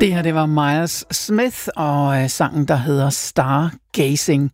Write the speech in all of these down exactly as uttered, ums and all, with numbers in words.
Det her, det var Miles Smith og øh, sangen, der hedder Stargazing.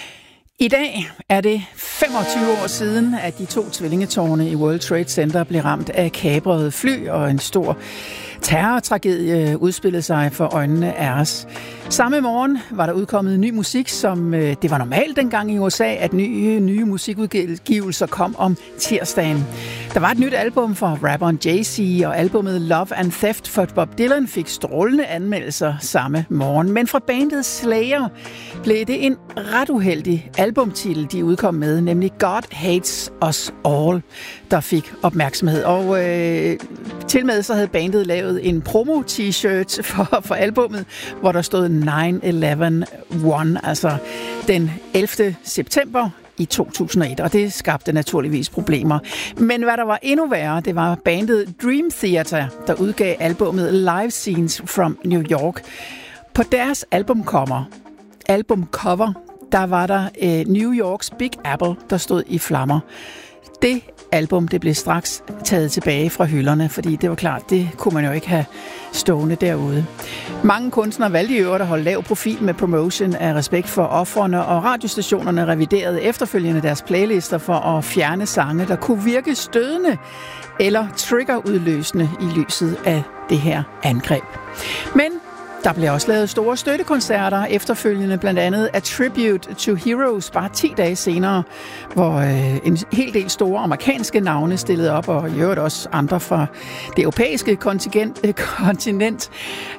I dag er det femogtyve år siden, at de to tvillingetårne i World Trade Center blev ramt af kabrede fly, og en stor terrortragedie udspillede sig for øjnene af os. Samme morgen var der udkommet ny musik, som øh, det var normalt dengang i U S A, at nye, nye musikudgivelser kom om tirsdagen. Der var et nyt album for rapperen Jay-Z, og albumet Love and Theft for Bob Dylan fik strålende anmeldelser samme morgen. Men fra bandet Slayer blev det en ret uheldig albumtitel, de udkom med, nemlig God Hates Us All, der fik opmærksomhed. Og øh, til med så havde bandet lavet en promo-t-shirt for, for albummet, hvor der stod nine eleven one, altså den ellevte september i to tusind og et, og det skabte naturligvis problemer. Men hvad der var endnu værre, det var bandet Dream Theater, der udgav albummet Live Scenes from New York. På deres albumcover, albumcover der var der eh, New Yorks Big Apple, der stod i flammer. Det album, det blev straks taget tilbage fra hylderne, fordi det var klart, det kunne man jo ikke have stående derude. Mange kunstnere valgte i øvrigt at holde lav profil med promotion af respekt for ofrene, og radiostationerne reviderede efterfølgende deres playlister for at fjerne sange, der kunne virke stødende eller triggerudløsende i lyset af det her angreb. Men der blev også lavet store støttekoncerter efterfølgende, blandt andet A Tribute to Heroes, bare ti dage senere, hvor øh, en hel del store amerikanske navne stillede op, og i øvrigt også andre fra det europæiske kontingent, øh, kontinent.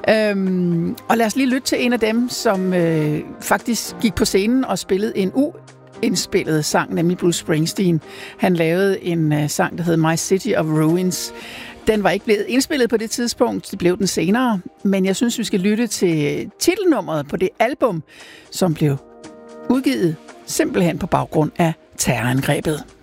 Øhm, og lad os lige lytte til en af dem, som øh, faktisk gik på scenen og spillede en uindspillet sang, nemlig Bruce Springsteen. Han lavede en øh, sang, der hed My City of Ruins. Den var ikke blevet indspillet på det tidspunkt, det blev den senere, men jeg synes, vi skal lytte til titelnummeret på det album, som blev udgivet simpelthen på baggrund af terrorangrebet.